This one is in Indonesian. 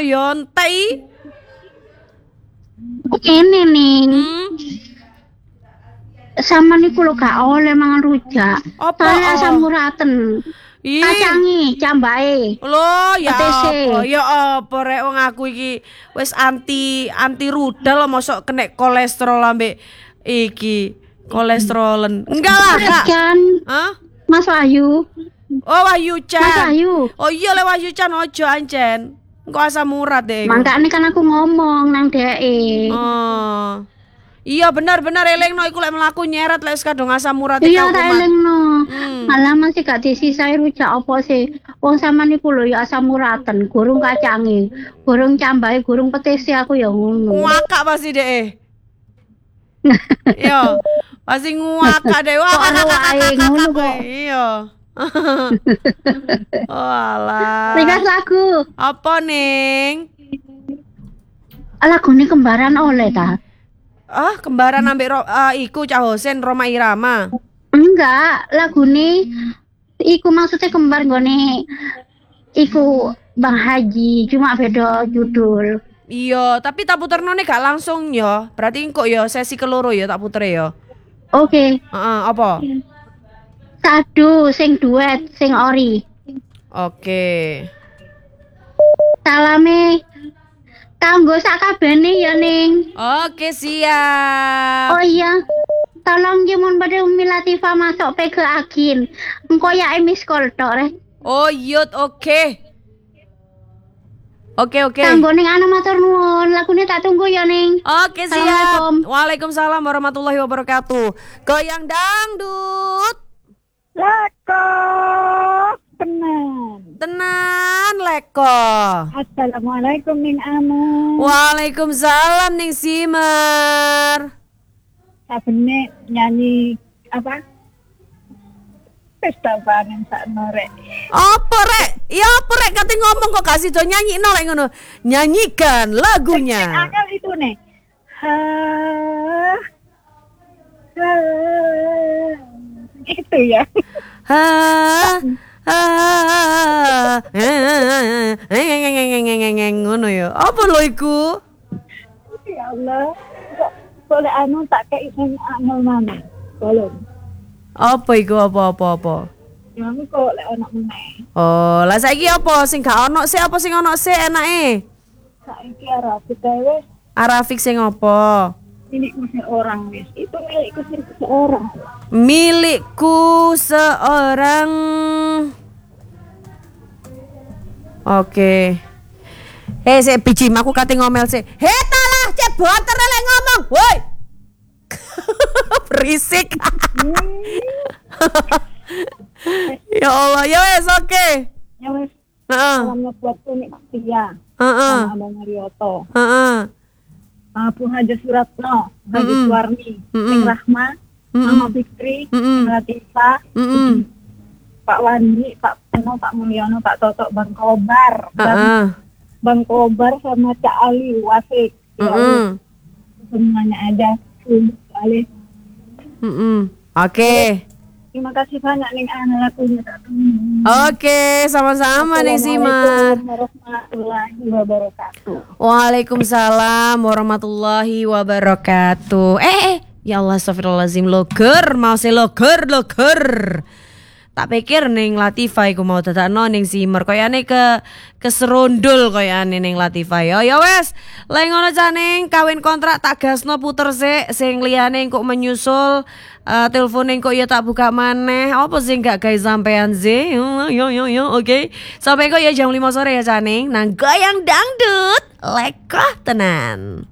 ya entek. Ini nih. Sama niku lho gak oleh mangan rujak. Apa? Soalnya asam uraten. Ih. Kacangi, cambae. Lho, ya Petese. apa? Ya apa rek wong aku iki wis anti rudal mosok kena kolesterol ambek iki kolesterolen. Enggak lah, Kak. Kan, Hah? Mas Wahyu. Oh, Wahyu Chan. Mas Wahyu. Oh iya le Wahyu Chan ojo ancen. Engko asam urat deh. Mangkane kan aku ngomong nang dheke. Oh. Iya benar-benar elengno iku lek mlaku nyeret lek kadung asam urat Iya tak elengno. Hmm. Malah masih gak disisai rujak apa sih. Wong sama niku lho ya asam uraten, gurung kacange, gurung cambahe, gurung petese aku ya ngono. Ngakak pasti deh. Iya. Pasti ngakak deh. Wah, Kok ana wae ngono kok. Iya. Oh alah. Request lagu. Apa ning? Lagune kembaran oleh ta? Ah, kembaran ambek iku Cah Hosen Roma Irama. Enggak, lagune iku maksudnya kembar gone iku Bang Haji, cuma beda judul. Iya, tapi tak puterno nih gak langsung ya. Berarti kok ya sesi keloro ya tak puter ya. Oke. Apa? Sadu sing duet, sing ori. Oke. Salame kanggo sakabehane ya ning. Oke, siap. Oh iya. Tolong jemun pada Umi Latifah masuk pe ke Agin. Engko ya miss call tok rek. Oh, iya, oke. Oke. Kanggo ning ana matur nuwun, lagune tak tunggu ya ning. Oke, siap. Assalamualaikum. Waalaikumsalam warahmatullahi wabarakatuh. Goyang dangdut. Leko tenan Leko. Assalamualaikum ning Anu. Waalaikumsalam ning Simer. Sabene nyanyi apa? Pesta panen sakno rek. Apa rek? Ya apa rek kate ngomong kok kasih do nyanyi no lek ngono. Nyanyikan lagunya. Angel itu nih. Itu ya. Ngono ya. Apa lo iku? Ya Allah. Kok boleh anu tak kei sing angel mana? Boleh. Apa iku apa? Ya kok lek ono meneh. Oh, lah saiki apa sing gak ono sih apa sing ono sih enake? Saiki arep dhewe Arafik sing apa? milikku seorang wis. Itu milikku seorang. Milikku seorang. Oke. Sik biji aku kate ngomel sik. Talah cek boter lek ngomong. Woi. Berisik. Ya Allah, ya wes oke. Ya wis. Heeh. Salamnya buat Umi Tia. Heeh. Sama Abang Aryoto. Heeh. Bu Haja Suratno, Haji Suwarni, Ning Rahma, Mama Fikri, Latifah, Pak Wandi, Pak Puno, Pak Mulyono, Pak Toto, Bang Kobar, Bang Kobar sama Cak Ali Wasik. Semuanya aja. Ali. Oke. Terima kasih banyak ning ana lagunya tak Oke, sama-sama nih Simar. Warahmatullahi wabarakatuh. Waalaikumsalam warahmatullahi wabarakatuh. Ya Allah, astagfirullahaladzim. Loger, mau se loger. Tak pikir ning Latifah iku mau dadakno ning Simar koyane keserondol koyane ning Latifah. Ya wes, lek ngono janing kawin kontrak tak gasno puter sik sing liyane kok menyusul. Telepon kok ya tak buka maneh. Apa sih gak guys sampean sih? Yo oke. Sampai kok ya jam 5 sore ya janing nang goyang dangdut. Lekah tenan.